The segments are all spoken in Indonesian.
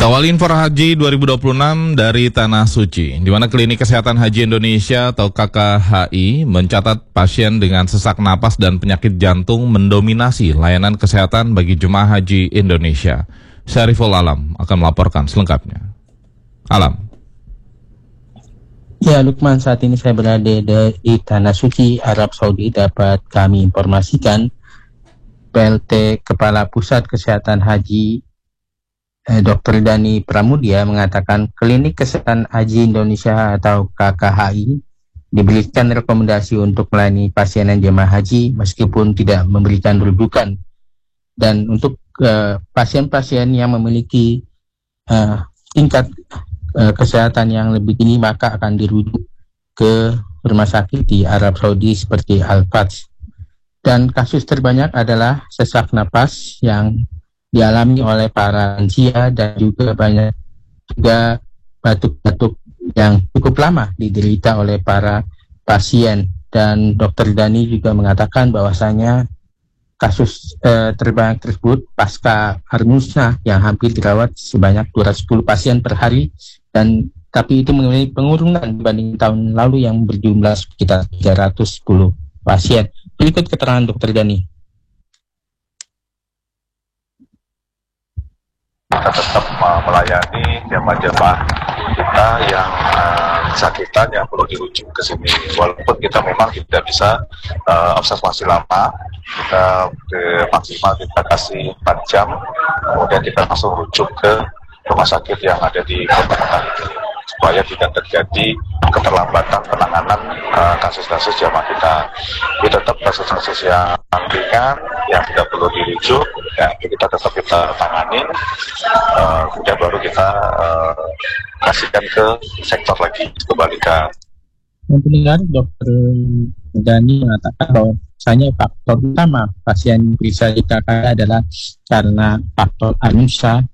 Kita awali info haji 2026 dari Tanah Suci, di mana Klinik Kesehatan Haji Indonesia atau KKHI mencatat pasien dengan sesak napas dan penyakit jantung mendominasi layanan kesehatan bagi jemaah haji Indonesia. Syariful Alam akan melaporkan selengkapnya. Alam. Ya, Lukman, saat ini saya berada di Tanah Suci, Arab Saudi. Dapat kami informasikan, PLT Kepala Pusat Kesehatan Haji Dr. Dani Pramudia mengatakan Klinik Kesehatan Haji Indonesia atau KKHI diberikan rekomendasi untuk melayani pasien dan jemaah haji meskipun tidak memberikan rujukan. Dan untuk pasien-pasien yang memiliki tingkat kesehatan yang lebih tinggi maka akan dirujuk ke rumah sakit di Arab Saudi seperti Al-Fatih. Dan kasus terbanyak adalah sesak napas yang dialami oleh para lansia dan juga banyak juga batuk-batuk yang cukup lama diderita oleh para pasien. Dan Dr. Dani juga mengatakan bahwasanya kasus terbanyak tersebut pasca Armusna yang hampir dirawat sebanyak 210 pasien per hari, dan tapi itu mengalami penurunan dibanding tahun lalu yang berjumlah sekitar 310 pasien. Berikut keterangan Dr. Dani. Kita tetap melayani jemaah-jemaah kita yang kesakitan yang perlu dirujuk ke sini. Walaupun kita memang tidak bisa observasi lama, kita maksimal kita kasih 4 jam, kemudian kita langsung rujuk ke rumah sakit yang ada di kota-kota ini, supaya tidak terjadi keterlambatan penanganan kasus-kasus jamaah kita. Jadi tetap kasus-kasus yang ringan, yang tidak perlu dirujuk, ya kita tetap kita tanganin, kemudian baru kita kasihkan ke sektor lagi, kebalikan. Yang pendengar, Dr. Dani mengatakan bahwa misalnya faktor utama pasien bisa dikatakan adalah karena faktor Armusna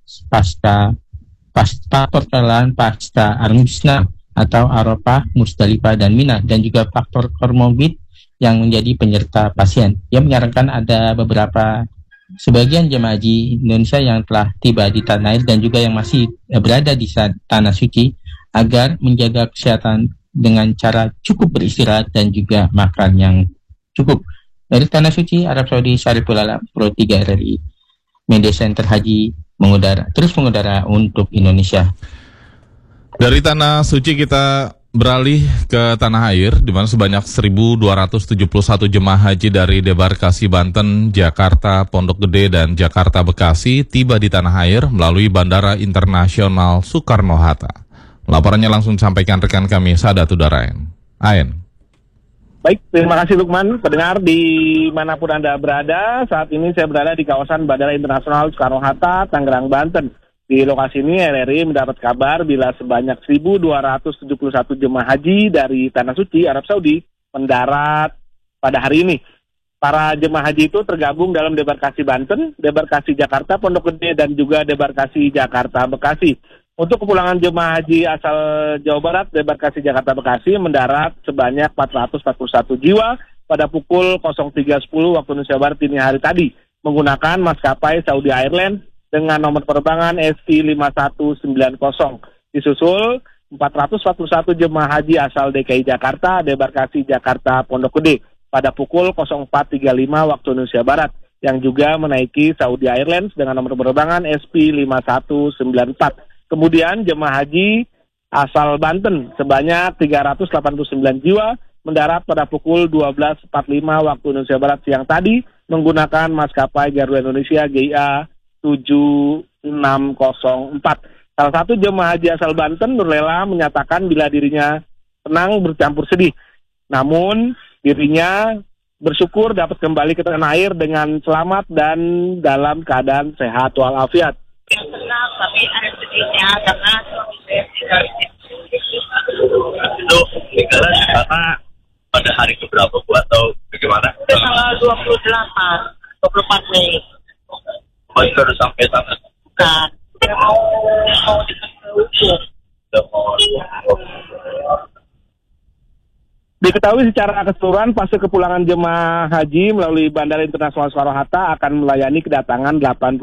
faktor kelelahan pasca Armusna atau Arafah, Musdalifah, dan Mina, dan juga faktor komorbid yang menjadi penyerta pasien. Ia menyarankan ada sebagian jemaah haji Indonesia yang telah tiba di tanah air dan juga yang masih berada di Tanah Suci agar menjaga kesehatan dengan cara cukup beristirahat dan juga makan yang cukup. Dari Tanah Suci, Arab Saudi, Syariful Alam, Pro 3 RRI, Media Center Haji terus mengudara untuk Indonesia. Dari Tanah Suci kita beralih ke tanah air, di mana sebanyak 1.271 jemaah haji dari debarkasi Banten, Jakarta, Pondok Gede, dan Jakarta Bekasi tiba di tanah air melalui Bandara Internasional Soekarno-Hatta. Laporannya langsung disampaikan rekan kami Sadatul Darain. Ain. Baik, terima kasih Lukman. Pendengar dimanapun Anda berada, saat ini saya berada di kawasan Bandara Internasional Soekarno-Hatta, Tangerang, Banten. Di lokasi ini RRI mendapat kabar bila sebanyak 1.271 jemaah haji dari Tanah Suci, Arab Saudi, mendarat pada hari ini. Para jemaah haji itu tergabung dalam debarkasi Banten, debarkasi Jakarta, Pondok Gede, dan juga debarkasi Jakarta Bekasi. Untuk kepulangan jemaah haji asal Jawa Barat, debarkasi Jakarta Bekasi mendarat sebanyak 441 jiwa pada pukul 03.10 waktu Indonesia Barat dini hari tadi menggunakan maskapai Saudi Airlines dengan nomor penerbangan ST5190. Disusul 441 jemaah haji asal DKI Jakarta, debarkasi Jakarta Pondok Gede pada pukul 04.35 waktu Indonesia Barat yang juga menaiki Saudi Airlines dengan nomor penerbangan SP5194. Kemudian jemaah haji asal Banten sebanyak 389 jiwa mendarat pada pukul 12.45 waktu Indonesia Barat siang tadi menggunakan maskapai Garuda Indonesia GIA 7604. Salah satu jemaah haji asal Banten, Nurlela, menyatakan bila dirinya senang bercampur sedih. Namun dirinya bersyukur dapat kembali ke tanah air dengan selamat dan dalam keadaan sehat walafiat. Yang senang tapi ada sedihnya karena suami saya tinggal itu tinggalnya karena pada hari keberapa Bu atau bagaimana? Tanggal 24 Mei. Oh, itu baru sampai sana. Nah, saya mau dikasih ukur. Diketahui secara keseluruhan fase kepulangan jemaah haji melalui Bandara Internasional Soekarno-Hatta akan melayani kedatangan 80